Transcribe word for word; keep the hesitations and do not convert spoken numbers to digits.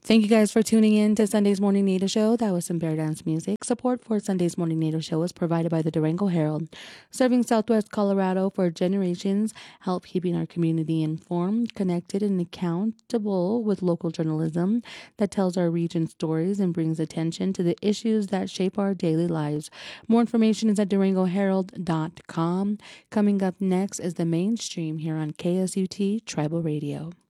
Thank you guys for tuning in to Sunday's Morning Native Show. That was some bear dance music. Support for Sunday's Morning Native Show was provided by the Durango Herald, serving Southwest Colorado for generations, help keeping our community informed, connected, and accountable with local journalism that tells our region's stories and brings attention to the issues that shape our daily lives. More information is at durango herald dot com. Coming up next is the mainstream here on K S U T Tribal Radio.